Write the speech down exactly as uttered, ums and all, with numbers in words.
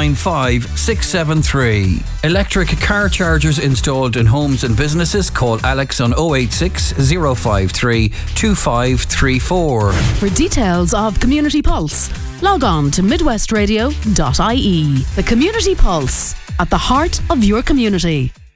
nine five six seven three. Electric car chargers installed in homes and businesses. Call Alex on oh eight six, oh five three, two five three four. For details of Community Pulse, log on to midwestradio dot I E. The Community Pulse, at the heart of your community.